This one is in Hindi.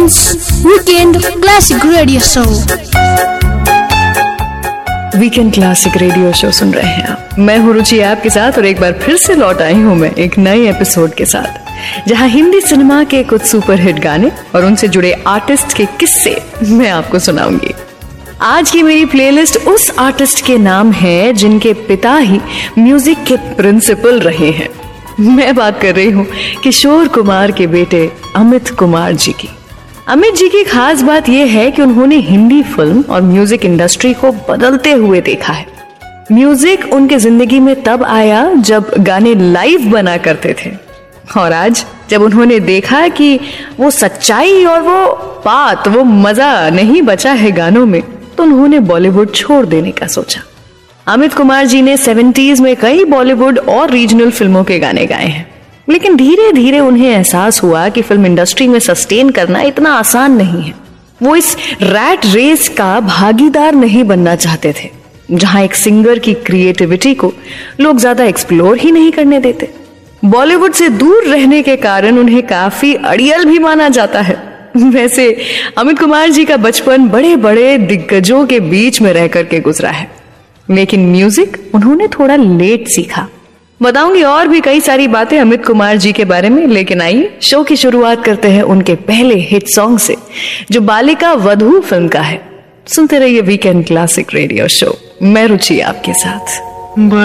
Weekend classic radio show. Weekend classic radio show सुन रहे हैं आप। मैं हूँ रुचि आपके साथ और एक बार फिर से लौट आई हूँ मैं एक नए एपिसोड के साथ, जहाँ हिंदी सिनेमा के कुछ सुपरहिट गाने और उनसे जुड़े आर्टिस्ट के किस्से मैं आपको सुनाऊंगी। आज की मेरी प्लेलिस्ट उस आर्टिस्ट के नाम है जिनके पिता ही म्यूजिक के प्रिंसिपल रहे हैं। मैं बात कर रही हूँ किशोर कुमार के बेटे अमित कुमार जी की। अमित जी की खास बात यह है कि उन्होंने हिंदी फिल्म और म्यूजिक इंडस्ट्री को बदलते हुए देखा है। म्यूजिक उनके जिंदगी में तब आया जब गाने लाइव बना करते थे, और आज जब उन्होंने देखा कि वो सच्चाई और वो मजा नहीं बचा है गानों में, तो उन्होंने बॉलीवुड छोड़ देने का सोचा। अमित कुमार जी ने 70s में कई बॉलीवुड और रीजनल फिल्मों के गाने गाए हैं, लेकिन धीरे धीरे उन्हें एहसास हुआ कि फिल्म इंडस्ट्री में सस्टेन करना इतना आसान नहीं है। वो इस रैट रेस का भागीदार नहीं बनना चाहते थे, जहां एक सिंगर की क्रिएटिविटी को लोग ज्यादा एक्सप्लोर ही नहीं करने देते। बॉलीवुड से दूर रहने के कारण उन्हें काफी अड़ियल भी माना जाता है। वैसे अमित कुमार जी का बचपन बड़े बड़े दिग्गजों के बीच में रह करके गुजरा है, लेकिन म्यूजिक उन्होंने थोड़ा लेट सीखा। बताऊंगी और भी कई सारी बातें अमित कुमार जी के बारे में, लेकिन आइए शो की शुरुआत करते हैं उनके पहले हिट सॉन्ग से, जो बालिका वधू फिल्म का है। सुनते रहिए वीकेंड क्लासिक रेडियो शो। मैं रुचि आपके साथ।